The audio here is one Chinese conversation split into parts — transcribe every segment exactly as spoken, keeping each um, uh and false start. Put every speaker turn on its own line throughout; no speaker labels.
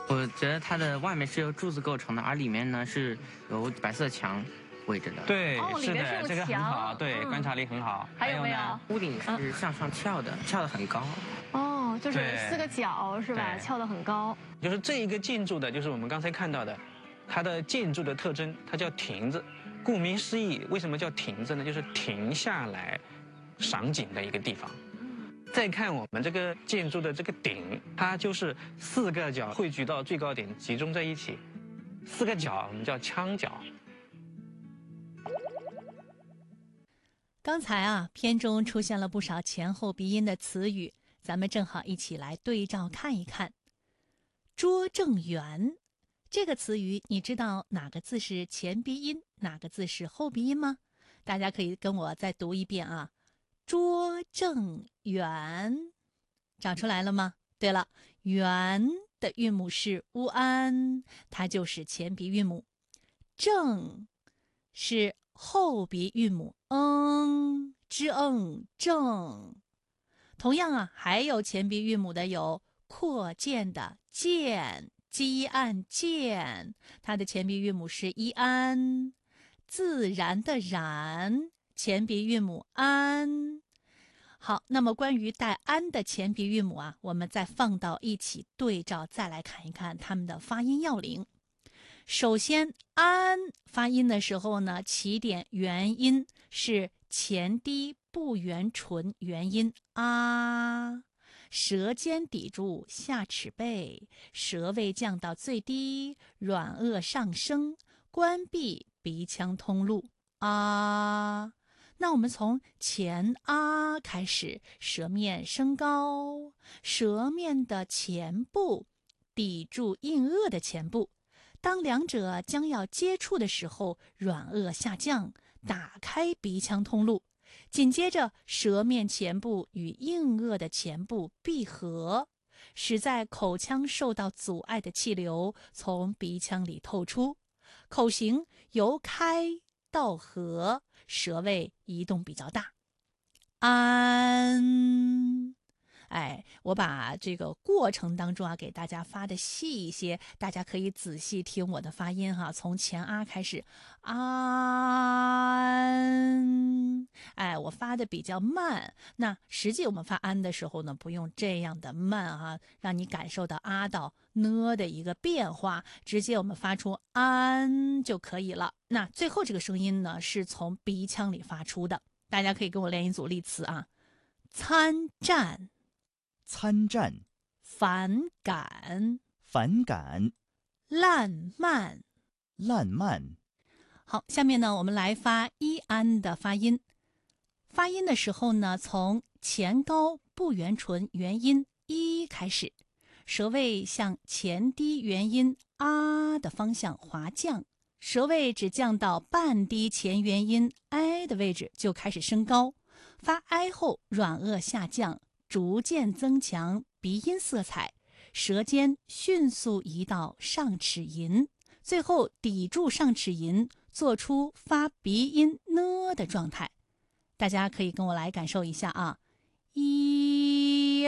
我觉得它的外面是由柱子构成的，而里面呢是由白色墙围着的。
对，
哦里面是
的，
有
这个很
墙
好，对，
嗯
观察力很好。
还有没有
呢？
屋顶是向上翘的，翘得很高。
哦，就是
对
四个角是吧？
对
翘得很高。
就是这一个建筑的，就是我们刚才看到的，它的建筑的特征，它叫亭子。顾名思义，为什么叫亭子呢？就是停下来赏景的一个地方。再看我们这个建筑的这个顶，它就是四个角汇聚到最高点，集中在一起。四个角我们叫腔角。
刚才啊，片中出现了不少前后鼻音的词语，咱们正好一起来对照看一看。拙政园这个词语，你知道哪个字是前鼻音，哪个字是后鼻音吗？大家可以跟我再读一遍啊。拙政园，找出来了吗？对了，园的韵母是乌安，它就是前鼻韵母。正是后鼻韵母嗯，之嗯正。同样啊，还有前鼻韵母的有扩建的建，积案建，它的前鼻韵母是一安。自然的然，前鼻韵母安。好，那么关于带安的前鼻韵母啊，我们再放到一起对照，再来看一看它们的发音要领。首先，安发音的时候呢，起点元音是前低不圆唇元音啊，舌尖抵住下齿背，舌位降到最低，软腭上升，关闭鼻腔通路啊。那我们从前啊开始，舌面升高，舌面的前部抵住硬腭的前部，当两者将要接触的时候，软腭下降，打开鼻腔通路，紧接着舌面前部与硬腭的前部闭合，使在口腔受到阻碍的气流从鼻腔里透出，口型由开到合，舌位移动比较大。安，哎，我把这个过程当中啊，给大家发的细一些，大家可以仔细听我的发音哈，从前啊开始，安，哎，我发的比较慢。那实际我们发安的时候呢，不用这样的慢哈，让你感受到啊到呢的一个变化，直接我们发出安就可以了。那最后这个声音呢，是从鼻腔里发出的，大家可以跟我练一组例词啊，参战。
参战、
反感、
反感、
烂漫、
烂漫。
好，下面呢，我们来发一安的发音。发音的时候呢，从前高不圆唇元音一开始，舌位向前低元音啊的方向滑降，舌位只降到半低前元音 i 的位置就开始升高，发 i 后软腭下降，逐渐增强鼻音色彩，舌尖迅速移到上齿龈，最后抵住上齿龈，做出发鼻音呢的状态。大家可以跟我来感受一下啊，一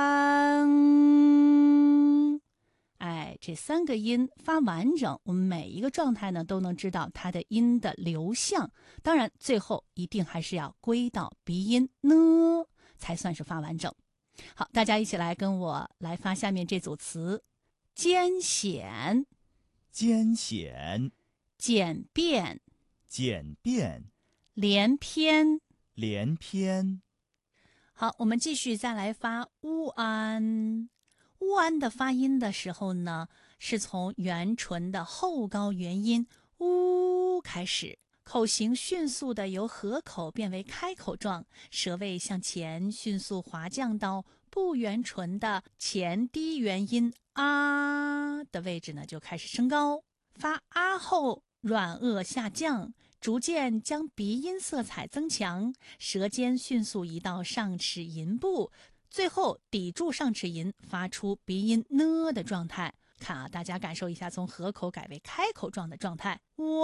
安，哎，这三个音发完整，我们每一个状态呢都能知道它的音的流向。当然，最后一定还是要归到鼻音呢，才算是发完整。好，大家一起来跟我来发下面这组词：艰险、
艰险、
简便、
简便、
连篇。
连篇。
好，我们继续再来发乌安。乌安的发音的时候呢，是从元唇的后高元音乌开始，口型迅速的由合口变为开口状，舌位向前迅速滑降到不圆唇的前低元音啊的位置呢，就开始升高。发啊后软腭下降，逐渐将鼻音色彩增强，舌尖迅速移到上齿龈部，最后抵住上齿龈，发出鼻音呢的状态。看啊，大家感受一下，从合口改为开口状的状态。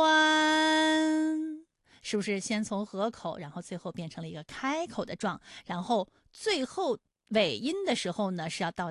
弯，是不是先从合口，然后最后变成了一个开口的状，然后最后尾音的时候呢，是要到